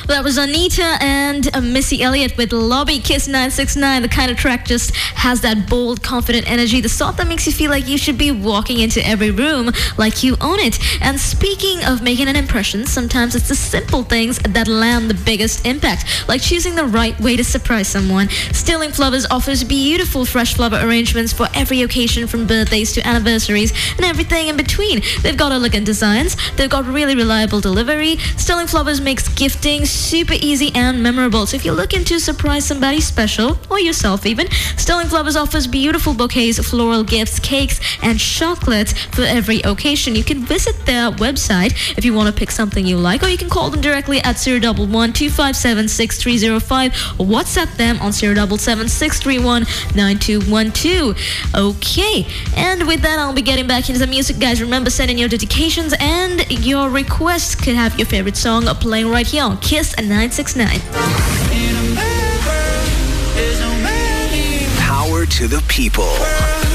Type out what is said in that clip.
That was Anita and Missy Elliott with Lobby Kiss 969. The kind of track just has that bold, confident energy. The sort that makes you feel like you should be walking into every room like you own it. And speaking of making an impression, sometimes it's the simple things that land the biggest impact, like choosing the right way to surprise someone. Sterling Flowers offers beautiful fresh flower arrangements for every occasion, from birthdays to anniversaries and everything in between. They've got elegant designs, they've got really reliable delivery. Sterling Flowers makes gifting super easy and memorable. So if you're looking to surprise somebody special, or yourself even, Sterling Flowers offers beautiful bouquets, floral gifts, cakes, and chocolates for every occasion. You can visit their website if you want to pick something you like, or you can call them directly at 011-257-6305 or WhatsApp them on 077-631-9212. Okay, and with that, I'll be getting back into the music, guys. Remember, send in your dedications and your requests. Could have your favorite song playing right here on Kiss 969. Power to the people.